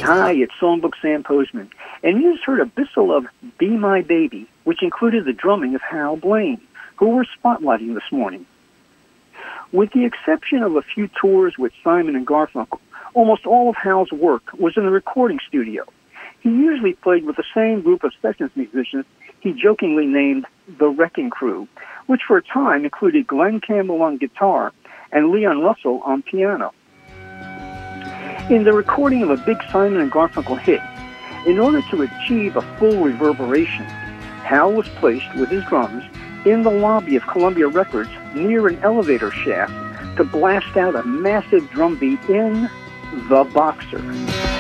Hi, it's Songbook Sam Postman, and you just heard a bissel of Be My Baby, which included the drumming of Hal Blaine, who we're spotlighting this morning. With the exception of a few tours with Simon and Garfunkel, almost all of Hal's work was in the recording studio. He usually played with the same group of sessions musicians he jokingly named the Wrecking Crew, which for a time included Glenn Campbell on guitar and Leon Russell on piano. In the recording of a big Simon and Garfunkel hit, in order to achieve a full reverberation, Hal was placed with his drums in the lobby of Columbia Records near an elevator shaft to blast out a massive drum beat in The Boxer.